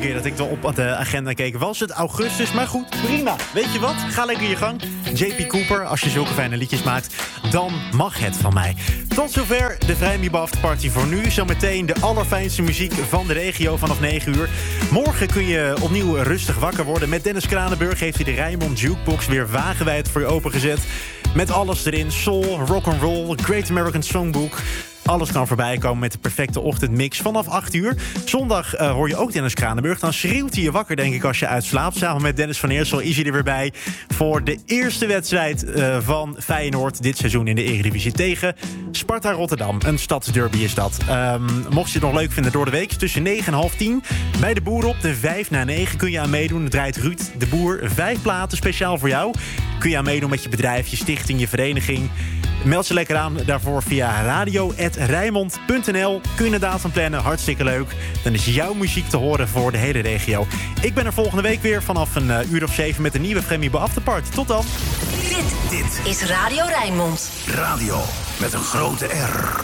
keer dat ik op de agenda keek, was het augustus. Maar goed, prima. Weet je wat? Ga lekker je gang. JP Cooper, als je zulke fijne liedjes maakt, dan mag het van mij. Tot zover de Vrijmibo Afterparty voor nu. Zometeen de allerfijnste muziek van de regio vanaf 9 uur. Morgen kun je opnieuw rustig wakker worden. Met Dennis Kranenburg heeft hij de Rijnmond Jukebox weer wagenwijd voor je opengezet. Met alles erin, soul, rock'n'roll, Great American Songbook. Alles kan voorbij komen met de perfecte ochtendmix vanaf 8 uur. Zondag hoor je ook Dennis Kranenburg. Dan schreeuwt hij je wakker, denk ik, als je uitslaapt. Samen met Dennis van Eersel is hij er weer bij voor de eerste wedstrijd van Feyenoord dit seizoen in de Eredivisie tegen Sparta Rotterdam. Een stadsderby is dat. Mocht je het nog leuk vinden door de week, tussen 9 en half 10 bij de Boer op de 5 na 9 kun je aan meedoen. Het draait Ruud de Boer 5 platen speciaal voor jou. Kun je aan meedoen met je bedrijf, je stichting, je vereniging. Meld je lekker aan daarvoor via radio@rijnmond.nl. Kun je de datum plannen, hartstikke leuk. Dan is jouw muziek te horen voor de hele regio. Ik ben er volgende week weer vanaf een uur of 7 met een nieuwe Vrijmibo Afterparty. Tot dan. Dit is Radio Rijnmond. Radio met een grote R.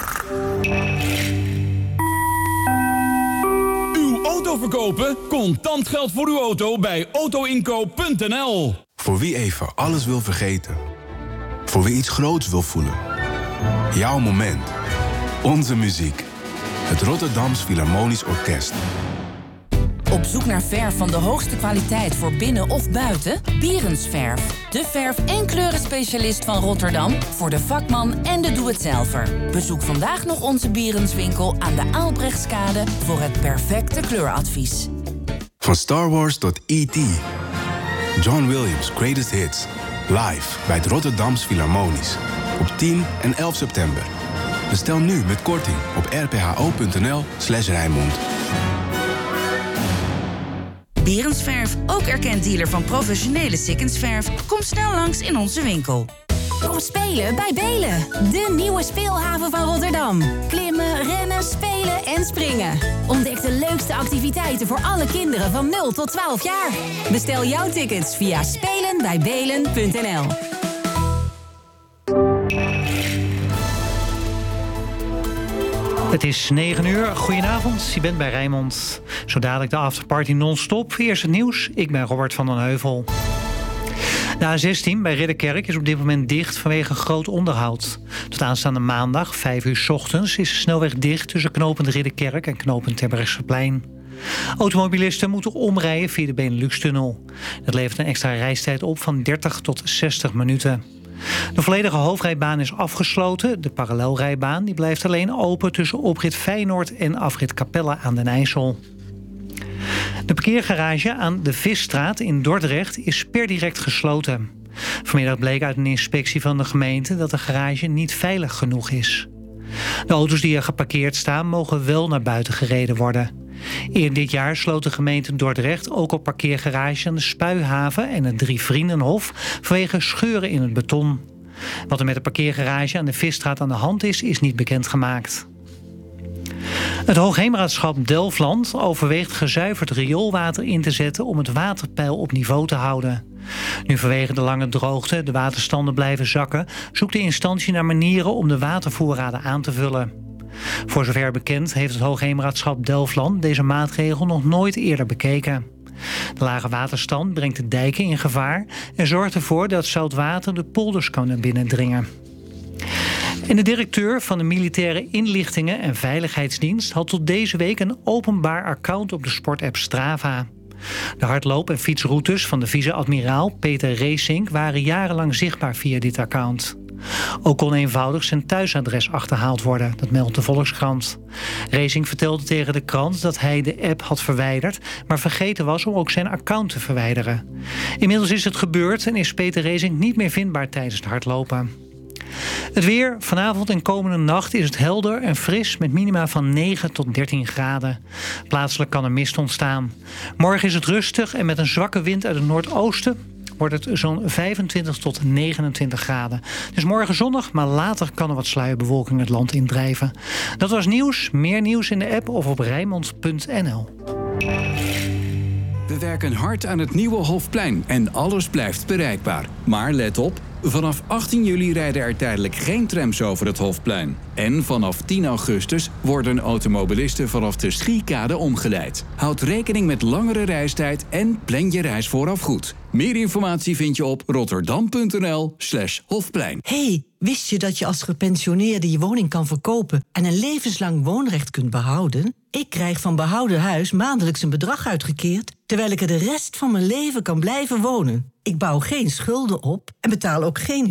Uw auto verkopen? Contant geld voor uw auto bij autoinkoop.nl. Voor wie even alles wil vergeten. Voor wie iets groots wil voelen. Jouw moment. Onze muziek. Het Rotterdams Philharmonisch Orkest. Op zoek naar verf van de hoogste kwaliteit voor binnen of buiten? Bierens Verf. De verf- en kleurenspecialist van Rotterdam voor de vakman en de doe-het-zelver. Bezoek vandaag nog onze Bierenswinkel aan de Aalbrechtskade voor het perfecte kleuradvies. Van Star Wars tot E.T. John Williams' Greatest Hits. Live bij het Rotterdams Philharmonisch. Op 10 en 11 september. Bestel nu met korting op rpho.nl/Rijnmond. Bierensverf, ook erkend dealer van professionele Sikkensverf. Kom snel langs in onze winkel. Kom spelen bij Belen, de nieuwe speelhaven van Rotterdam. Klimmen, rennen, spelen en springen. Ontdek de leukste activiteiten voor alle kinderen van 0 tot 12 jaar. Bestel jouw tickets via spelenbijbelen.nl. Het is 9 uur. Goedenavond, je bent bij Rijnmond. Zo dadelijk de afterparty non-stop. Eerst het nieuws, ik ben Robert van den Heuvel. De A16 bij Ridderkerk is op dit moment dicht vanwege groot onderhoud. Tot aanstaande maandag, 5 uur 's ochtends, is de snelweg dicht tussen knooppunt Ridderkerk en knooppunt Terbrechtseplein. Automobilisten moeten omrijden via de Benelux-tunnel. Dat levert een extra reistijd op van 30 tot 60 minuten. De volledige hoofdrijbaan is afgesloten. De parallelrijbaan die blijft alleen open tussen oprit Feyenoord en afrit Capelle aan den IJssel. De parkeergarage aan de Visstraat in Dordrecht is per direct gesloten. Vanmiddag bleek uit een inspectie van de gemeente dat de garage niet veilig genoeg is. De auto's die er geparkeerd staan mogen wel naar buiten gereden worden. Eerder dit jaar sloot de gemeente Dordrecht ook op parkeergarage aan de Spuihaven en het Drie Vriendenhof vanwege scheuren in het beton. Wat er met de parkeergarage aan de Visstraat aan de hand is niet bekendgemaakt. Het Hoogheemraadschap Delfland overweegt gezuiverd rioolwater in te zetten om het waterpeil op niveau te houden. Nu vanwege de lange droogte de waterstanden blijven zakken, zoekt de instantie naar manieren om de watervoorraden aan te vullen. Voor zover bekend heeft het Hoogheemraadschap Delfland deze maatregel nog nooit eerder bekeken. De lage waterstand brengt de dijken in gevaar en zorgt ervoor dat zout water de polders kan naar binnen dringen. En de directeur van de Militaire Inlichtingen en Veiligheidsdienst had tot deze week een openbaar account op de sportapp Strava. De hardloop- en fietsroutes van de vice-admiraal Peter Reesink waren jarenlang zichtbaar via dit account. Ook kon eenvoudig zijn thuisadres achterhaald worden, dat meldt de Volkskrant. Reesink vertelde tegen de krant dat hij de app had verwijderd, maar vergeten was om ook zijn account te verwijderen. Inmiddels is het gebeurd en is Peter Reesink niet meer vindbaar tijdens het hardlopen. Het weer, vanavond en komende nacht is het helder en fris met minima van 9 tot 13 graden. Plaatselijk kan er mist ontstaan. Morgen is het rustig en met een zwakke wind uit het noordoosten wordt het zo'n 25 tot 29 graden. Dus morgen zonnig, maar later kan er wat sluierbewolking het land indrijven. Dat was nieuws. Meer nieuws in de app of op Rijnmond.nl. We werken hard aan het nieuwe Hofplein en alles blijft bereikbaar. Maar let op, vanaf 18 juli rijden er tijdelijk geen trams over het Hofplein. En vanaf 10 augustus worden automobilisten vanaf de Schiekade omgeleid. Houd rekening met langere reistijd en plan je reis vooraf goed. Meer informatie vind je op rotterdam.nl/Hofplein. Hey, wist je dat je als gepensioneerde je woning kan verkopen en een levenslang woonrecht kunt behouden? Ik krijg van Behouden Huis maandelijks een bedrag uitgekeerd, terwijl ik er de rest van mijn leven kan blijven wonen. Ik bouw geen schulden op en betaal ook geen